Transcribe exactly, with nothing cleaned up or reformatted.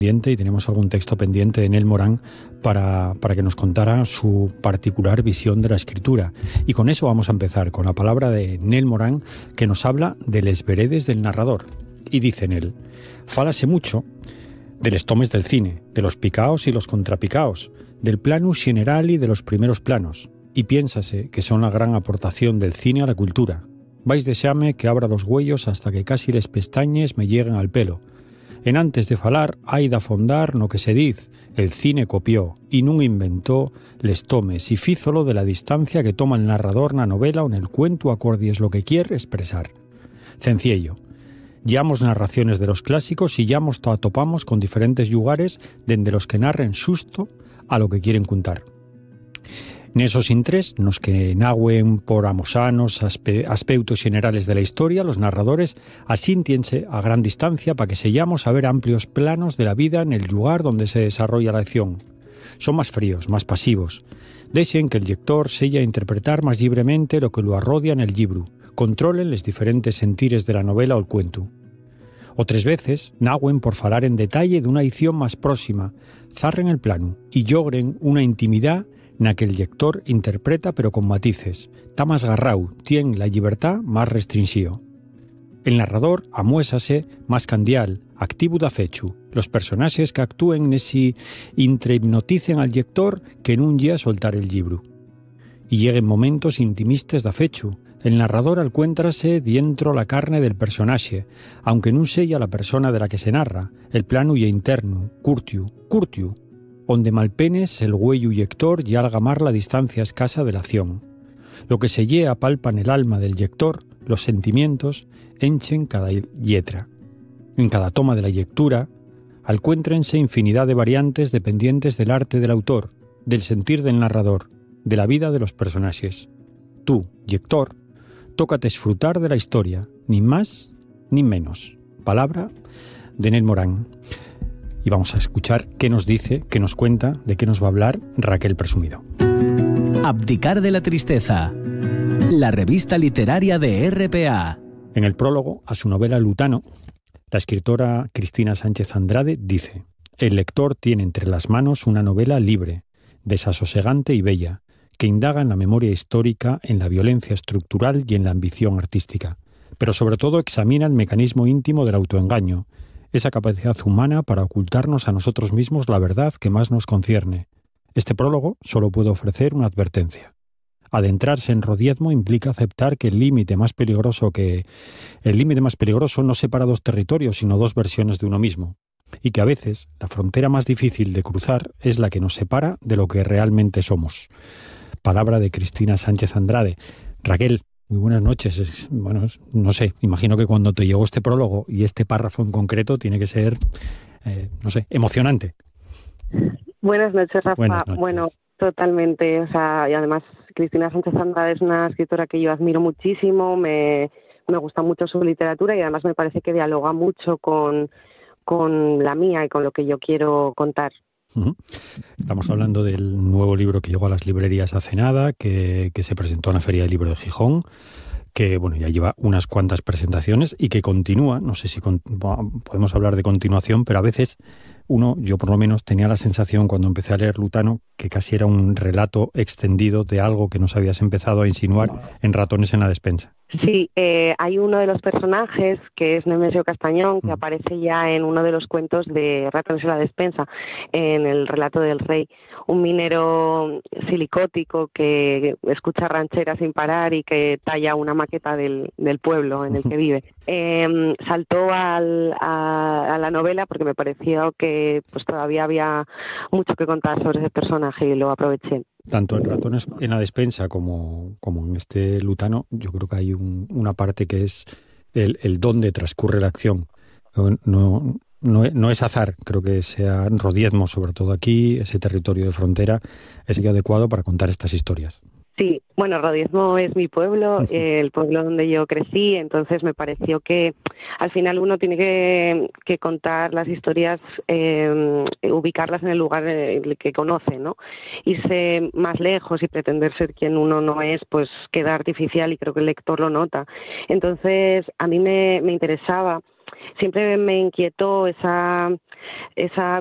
Y tenemos algún texto pendiente de Nel Morán para, para que nos contara su particular visión de la escritura. Y con eso vamos a empezar, con la palabra de Nel Morán, que nos habla de les veredes del narrador. Y dice Nel: fálase mucho de les tomes del cine, de los picaos y los contrapicaos, del planus general y de los primeros planos. Y piénsase que son la gran aportación del cine a la cultura. Vais deseame que abra los güellos hasta que casi les pestañes me lleguen al pelo. En antes de falar, hai de afondar no que se diz, el cine copió, y nun inventó les tomes, y fízolo de la distancia que toma el narrador na novela o nel cuento acordies lo que quiere expresar. Cenciello. Llamos narraciones de los clásicos y llamos to atopamos con diferentes lugares dende los que narren xusto a lo que quieren contar. Nesos intres, nos que nagüen por amosanos aspe, aspeutos generales de la historia, los narradores asíntiense a gran distancia para que sellamos a ver amplios planos de la vida en el lugar donde se desarrolla la acción. Son más fríos, más pasivos. Dejen que el lector sella a interpretar más libremente lo que lo arrodia en el libro. Controlen los diferentes sentires de la novela o el cuento. Otras veces, nagüen por falar en detalle de una edición más próxima, zarren el plano y logren una intimidad na que el lector interpreta pero con matices. Está más garrau, tiene la libertad más restringido. El narrador amuésase más candial, activo da fechu. Los personajes que actúen nesi intrahipnoticen al lector que nun lle a soltar el libro. Y lleguen momentos intimistas da fechu. El narrador alcuéntrase dientro la carne del personaje, aunque nun sella la persona de la que se narra. El plano ye interno, curtiu, curtiu, onde malpenes el güello y lector y algamar la distancia escasa de la acción. Lo que se lle apalpa en el alma del lector, los sentimientos, enchen cada letra. En cada toma de la lectura, alcuéntrense infinidad de variantes dependientes del arte del autor, del sentir del narrador, de la vida de los personajes. Tú, lector, toca disfrutar de la historia, ni más ni menos. Palabra de Nel Morán. Y vamos a escuchar qué nos dice, qué nos cuenta, de qué nos va a hablar Raquel Presumido. Abdicar de la tristeza. La revista literaria de R P A. En el prólogo a su novela Lutano, la escritora Cristina Sánchez Andrade dice: el lector tiene entre las manos una novela libre, desasosegante y bella, que indaga en la memoria histórica, en la violencia estructural y en la ambición artística, pero sobre todo examina el mecanismo íntimo del autoengaño, esa capacidad humana para ocultarnos a nosotros mismos la verdad que más nos concierne. Este prólogo solo puede ofrecer una advertencia. Adentrarse en Rodiezmo implica aceptar que el límite más peligroso que el límite más peligroso no separa dos territorios, sino dos versiones de uno mismo, y que a veces la frontera más difícil de cruzar es la que nos separa de lo que realmente somos. Palabra de Cristina Sánchez Andrade. Raquel, muy buenas noches. Es, bueno, no sé, imagino que cuando te llegó este prólogo y este párrafo en concreto tiene que ser, eh, no sé, emocionante. Buenas noches, Rafa. Buenas noches. Bueno, totalmente. O sea, y además Cristina Sánchez Andrade es una escritora que yo admiro muchísimo, me, me gusta mucho su literatura y además me parece que dialoga mucho con, con la mía y con lo que yo quiero contar. Estamos hablando del nuevo libro que llegó a las librerías hace nada, que, que se presentó en la Feria del Libro de Gijón, que bueno, ya lleva unas cuantas presentaciones y que continúa. No sé si con, podemos hablar de continuación, pero a veces uno, yo por lo menos, tenía la sensación cuando empecé a leer Lutano que casi era un relato extendido de algo que nos habías empezado a insinuar en Ratones en la despensa. Sí, eh, hay uno de los personajes que es Nemesio Castañón, que mm. aparece ya en uno de los cuentos de Ratones en la despensa, en el relato del rey, un minero silicótico que escucha rancheras sin parar y que talla una maqueta del, del pueblo en el que vive. Eh, saltó al, a, a la novela porque me pareció que pues todavía había mucho que contar sobre ese personaje y lo aproveché. Tanto en Ratones en la despensa como, como en este Lutano, yo creo que hay un, una parte que es el, el dónde transcurre la acción. No, no, no es azar, creo que sea Rodiezmo, sobre todo aquí, ese territorio de frontera, es el adecuado para contar estas historias. Sí, bueno, Rodiezmo es mi pueblo, eh, el pueblo donde yo crecí, entonces me pareció que al final uno tiene que, que contar las historias, eh, ubicarlas en el lugar que conoce, ¿no? Irse más lejos y pretender ser quien uno no es, pues queda artificial y creo que el lector lo nota. Entonces, a mí me, me interesaba siempre me inquietó esa esa